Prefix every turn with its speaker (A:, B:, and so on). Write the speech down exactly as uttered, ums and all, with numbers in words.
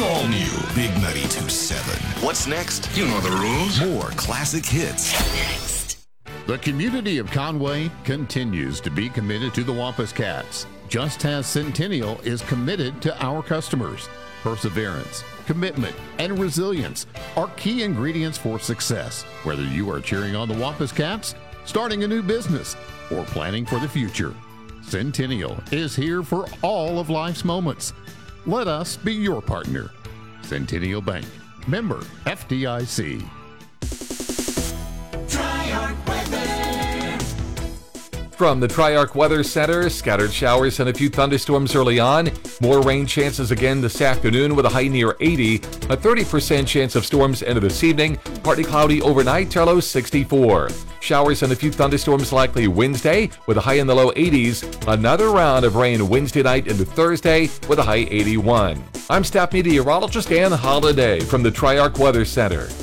A: The all-new Big ninety-two point seven. What's next? You know the rules. More classic hits.
B: Next.
C: The community of Conway continues to be committed to the Wampus Cats, just as Centennial is committed to our customers. Perseverance, commitment, and resilience are key ingredients for success, whether you are cheering on the Wampus Cats, starting a new business, or planning for the future. Centennial is here for all of life's moments. Let us be your partner. Centennial Bank, member F D I C.
D: Triarch Weather.
E: From the Triarch Weather Center, scattered showers and a few thunderstorms early on. More rain chances again this afternoon with a high near eighty. A thirty percent chance of storms into this evening. Partly cloudy overnight, low sixty-four. Showers and a few thunderstorms likely Wednesday with a high in the low eighties. Another round of rain Wednesday night into Thursday with a high eighty-one. I'm staff meteorologist Ann Holiday from the Triarch Weather Center.